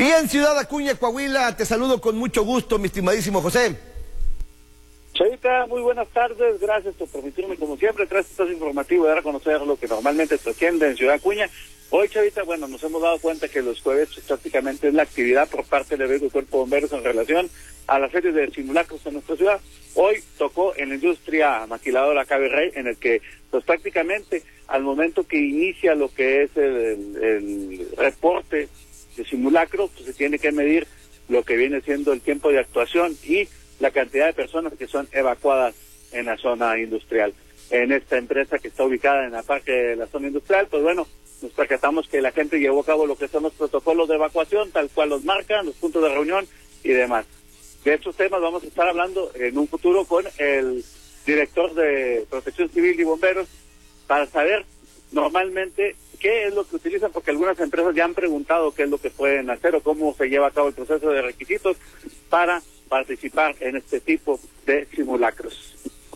Y en Ciudad Acuña, Coahuila, te saludo con mucho gusto, mi estimadísimo José. Chavita, muy buenas tardes, gracias por permitirme, como siempre, traes este informativo y dar a conocer lo que normalmente se atiende en Ciudad Acuña. Hoy, Chavita, bueno, nos hemos dado cuenta que los jueves pues, prácticamente es la actividad por parte del Cuerpo de Bomberos en relación a la serie de simulacros en nuestra ciudad. Hoy tocó en la industria maquiladora Cabe Rey, en el que pues prácticamente al momento que inicia lo que es el reporte de simulacro, pues se tiene que medir lo que viene siendo el tiempo de actuación y la cantidad de personas que son evacuadas en la zona industrial. En esta empresa que está ubicada en la parte de la zona industrial, pues bueno, nos percatamos que la gente llevó a cabo lo que son los protocolos de evacuación, tal cual los marcan, los puntos de reunión y demás. De estos temas vamos a estar hablando en un futuro con el director de Protección Civil y Bomberos para saber normalmente qué es lo que utilizan, porque algunas empresas ya han preguntado qué es lo que pueden hacer o cómo se lleva a cabo el proceso de requisitos para participar en este tipo de simulacros.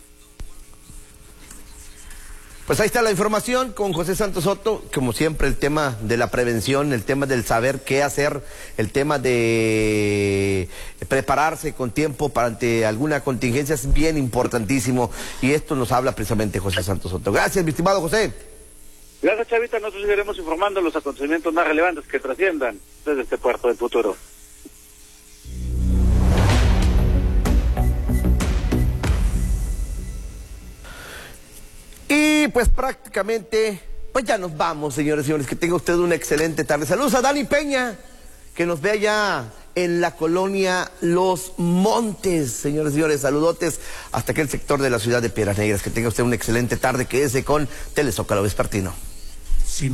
Pues ahí está la información con José Santos Soto, como siempre el tema de la prevención, el tema del saber qué hacer, el tema de prepararse con tiempo para ante alguna contingencia es bien importantísimo y esto nos habla precisamente José Santos Soto. Gracias, mi estimado José. Gracias, Chavita, nosotros seguiremos informando los acontecimientos más relevantes que trasciendan desde este puerto del futuro. Y pues prácticamente, pues ya nos vamos, señores y señores, que tenga usted una excelente tarde. Saludos a Dani Peña, que nos ve allá en la colonia Los Montes, señores y señores, saludotes hasta aquel sector de la ciudad de Piedras Negras. Que tenga usted una excelente tarde, quédese con Telezócalo Vespertino.